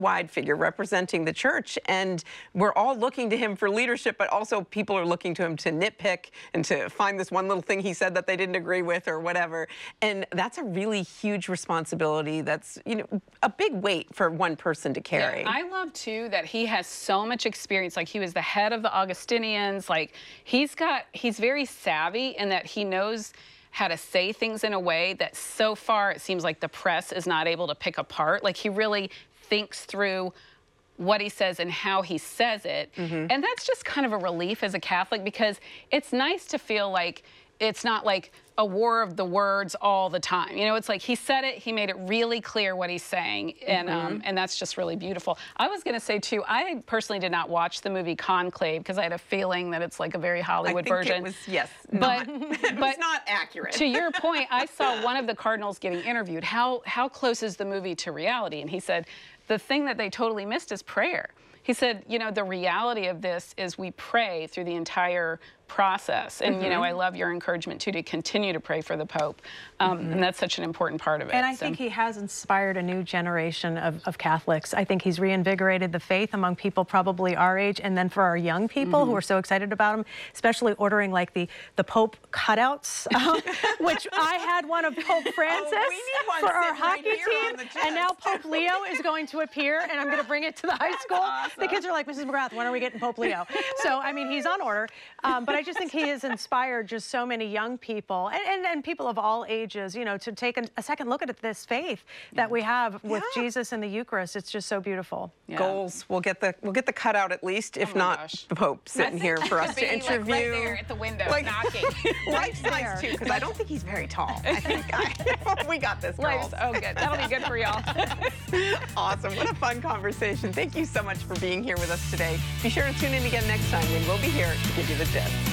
wide figure representing the church, and we're all looking to him for leadership, but also people are looking to him to nitpick and to find this one little thing he said that they didn't agree with or whatever. And that's a really huge responsibility. That's, you know, a big weight for one person to carry. Yeah, I love too that he has so much experience. Like, he was the head of the Augustinians. Like, he's very savvy in that he knows how to say things in a way that so far it seems like the press is not able to pick apart. Like, he really thinks through what he says and how he says it. And that's just kind of a relief as a Catholic, because it's nice to feel like it's not like a war of the words all the time. You know, it's like he said it, he made it really clear what he's saying, and that's just really beautiful. I was going to say, too, I personally did not watch the movie Conclave because I had a feeling that it's like a very Hollywood version. It was, yes, but it was not accurate. To your point, I saw one of the cardinals getting interviewed. How close is the movie to reality? And he said, the thing that they totally missed is prayer. He said, you know, the reality of this is we pray through the entire process. And, you know, I love your encouragement, too, to continue to pray for the Pope. And that's such an important part of it. And I think he has inspired a new generation of Catholics. I think he's reinvigorated the faith among people probably our age, and then for our young people who are so excited about him, especially ordering like the Pope cutouts, which I had one of Pope Francis for our hockey team. And now Pope Leo is going to appear, and I'm going to bring it to the high school. Awesome. The kids are like, Mrs. McGrath, when are we getting Pope Leo? So, I mean, he's on order. But I just think he has inspired just so many young people and people of all ages, you know, to take a second look at this faith that we have with Jesus and the Eucharist. It's just so beautiful. Goals. We'll get the cutout at least, if not the Pope sitting here for us to interview. Like right there at the window, knocking. Life size too, because I don't think he's very tall. I think we got this, girls. Oh, good. That'll be good for y'all. Awesome. What a fun conversation. Thank you so much for being here with us today. Be sure to tune in again next time when we'll be here to give you the tips.